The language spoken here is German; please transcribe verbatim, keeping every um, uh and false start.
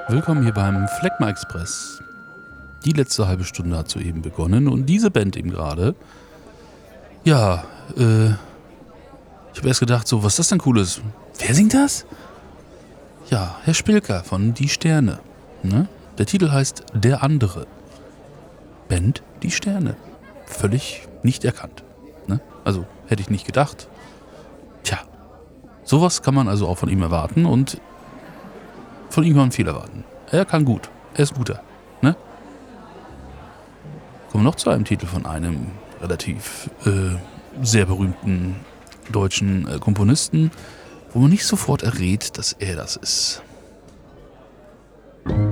Willkommen hier beim Phlegma Express. Die letzte halbe Stunde hat soeben begonnen und diese Band eben gerade. Ja, äh, ich habe erst gedacht, so, was ist das denn Cooles? Wer singt das? Ja, Herr Spilker von Die Sterne. Ne? Der Titel heißt Der andere. Band Die Sterne. Völlig nicht erkannt. Ne? Also, hätte ich nicht gedacht. Tja, sowas kann man also auch von ihm erwarten und von ihm kann man viel erwarten. Er kann gut. Er ist guter. Ne? Kommen wir noch zu einem Titel von einem relativ äh, sehr berühmten deutschen äh, Komponisten, wo man nicht sofort errät, dass er das ist.